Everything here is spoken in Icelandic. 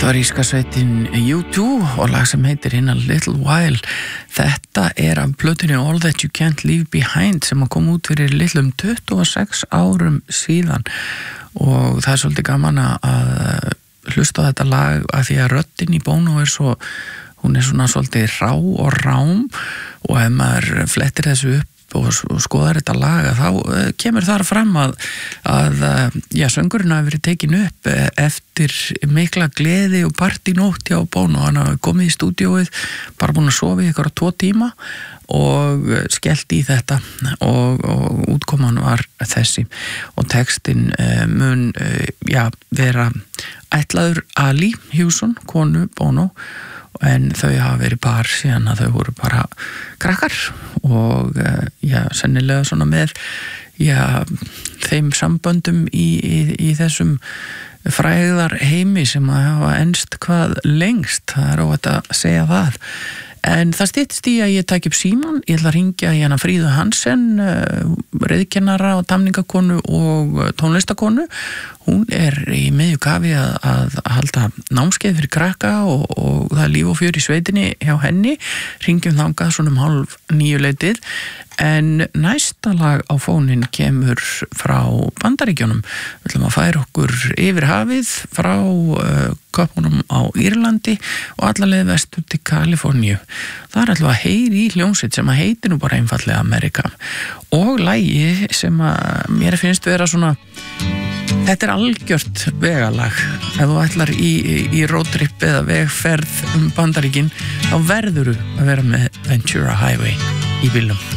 Þetta var írska sveitin U2 og lag sem heitir In a Little While. Þetta af plötunni All That You Can't Leave Behind sem kom út fyrir litlum 26 árum síðan og það svolítið gaman að hlusta á þetta lag af því að röddin í Bono hún svona svolítið rá og rám og ef maður flettir þessu upp og skoðar þetta lag þá kemur þar fram að söngurinn hafi verið tekin upp eftir mikla gleði og partínótt hjá Bono. Hann hafi komið í stúdíóið, bara búin að sofa í ykkur 2 tíma og skellt í þetta og útkoman var þessi og textin mun vera ætlaður Ali Hewson, konu Bono, en þau hafa verið par síðan að þau voru bara krakkar og sennilega svona með þeim samböndum í þessum frægðar heimi sem að hafa enst hvað lengst, það óvægt að segja það. En það styttist í að ég tæki upp símann, ég ætla að hringja í hana Fríðu Hansen, reiðkennara og tamningakonu og tónlistakonu. Hún í miðju kafi að halda námskeið fyrir krakka og það líf og fjör í sveitinni hjá henni. Hringjum þangað svona 8:30. En næsta lag á fóninn kemur frá Bandaríkjunum. Við ætlum að færa okkur yfir hafið frá köpunum á Írlandi og alla leið vestur til Kaliforníu. Það ætlum að heyri í hljómsveit sem að heitir nú bara einfallega America og lagi sem að mér finnst vera svona, þetta algjört vegalag. Ef þú ætlar í roadtrip eða vegferð Bandaríkin þá verður þú að vera með Ventura Highway í bílnum.